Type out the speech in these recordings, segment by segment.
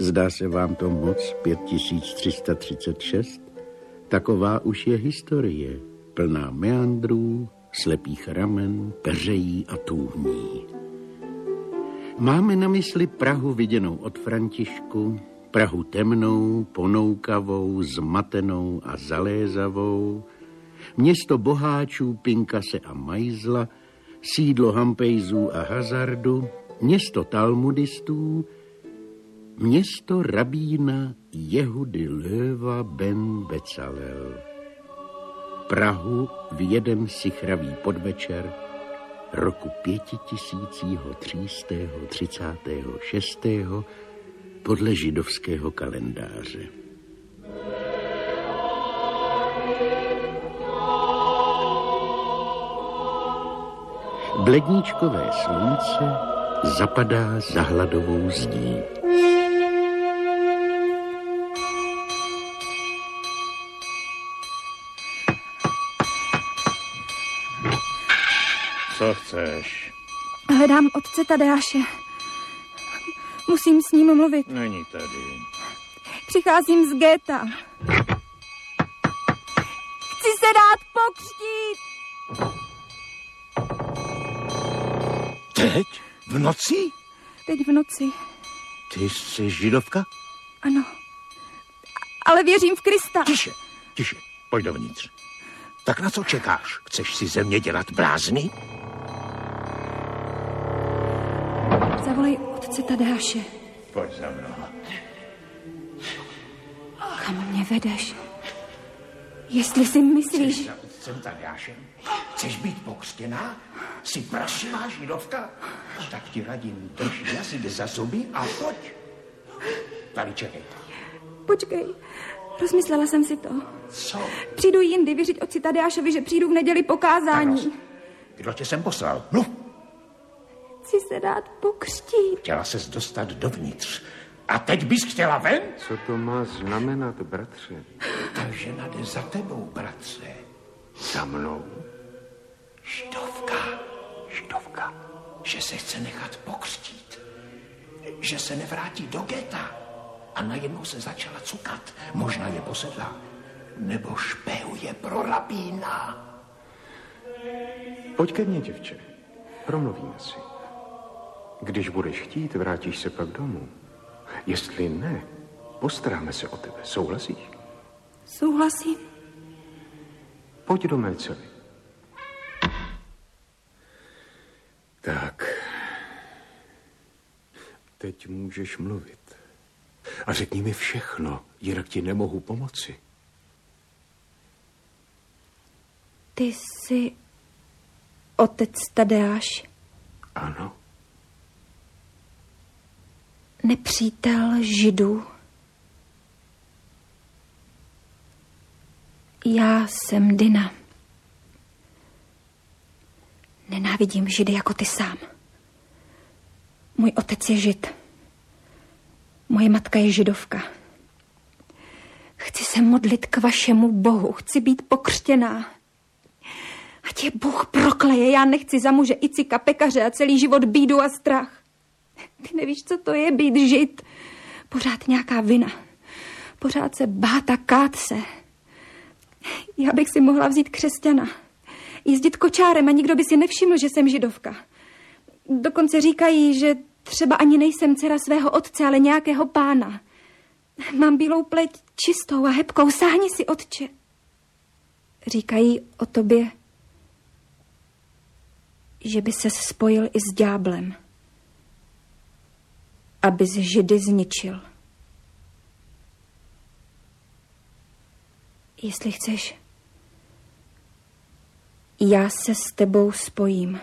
Zdá se vám to moc, 5336? Taková už je historie, plná meandrů, slepých ramen, peřejí a tůní. Máme na mysli Prahu viděnou od Františku, Prahu temnou, ponoukavou, zmatenou a zalézavou, město boháčů, Pinkase a Majzla, sídlo hampejzů a hazardu, město talmudistů, město rabína Jehudy Löwa ben Becalel. Prahu v jeden sichravý podvečer roku 5336 podle židovského kalendáře. Bledníčkové slunce zapadá za hladovou zdí. Co chceš? Hledám otce Tadeáše. Musím s ním mluvit. Není tady. Přicházím z géta. Chci se dát pokřtít. Teď? V noci? Teď v noci. Ty jsi židovka? Ano. Ale věřím v Krista. Tiše, pojď dovnitř. Tak na co čekáš? Chceš si ze mě dělat blázny? Zavolej otce Tadeáše. Pojď za mnou. Kam mě vedeš? Jestli si myslíš... Chceš za otcem Tadeášem? Chceš být pokřtěná? Jsi prašivá židovka? Tak ti radím, drž jazyk za zuby a pojď. Tady čekej. Počkej, rozmyslela jsem si to. Co? Přijdu jindy věřit otci Tadeášovi, že přijdu v neděli po kázání. Kdo tě sem poslal? Mluv! Chci se dát pokřtít. Chtěla ses dostat dovnitř. A teď bys chtěla ven? Co to má znamenat, bratře? Ta žena jde za tebou, bratře. Za mnou? Židovka. Že se chce nechat pokřtít. Že se nevrátí do geta. A najednou se začala cukat. Možná je posedla. Nebo špehuje pro rabína. Pojď ke mně, děvče. Promluvíme si. Když budeš chtít, vrátíš se pak domů. Jestli ne, postaráme se o tebe. Souhlasíš? Souhlasím. Pojď do mé cely. Tak. Teď můžeš mluvit. A řekni mi všechno, jinak ti nemohu pomoci. Ty jsi otec Tadeáš? Ano. Nepřítel Židů. Já jsem Dina. Nenávidím Židy jako ty sám. Můj otec je Žid. Moje matka je Židovka. Chci se modlit k vašemu Bohu. Chci být pokřtěná. Ať je Bůh prokleje. Já nechci za muže Icika, pekaře a celý život bídu a strach. Ty nevíš, co to je být Žid. Pořád nějaká vina. Pořád se bát a kát se. Já bych si mohla vzít křesťana. Jezdit kočárem a nikdo by si nevšiml, že jsem Židovka. Dokonce říkají, že třeba ani nejsem dcera svého otce, ale nějakého pána. Mám bílou pleť čistou a hebkou. Sáhni si, otče. Říkají o tobě, že by ses spojil i s ďáblem. Abys Židy zničil. Jestli chceš, já se s tebou spojím.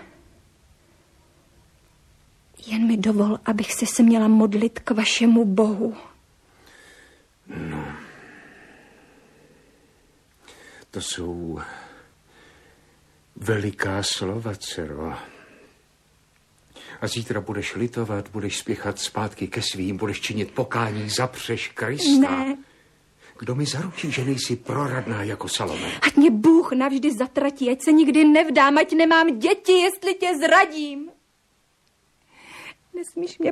Jen mi dovol, abych se směla modlit k vašemu Bohu. No. To jsou veliká slova, dcero. A zítra budeš litovat, budeš spěchat zpátky ke svým, budeš činit pokání, zapřeš Krista. Ne. Kdo mi zaručí, že nejsi proradná jako Salome? Ať mě Bůh navždy zatratí, ať se nikdy nevdám, ať nemám děti, jestli tě zradím. Nesmíš mě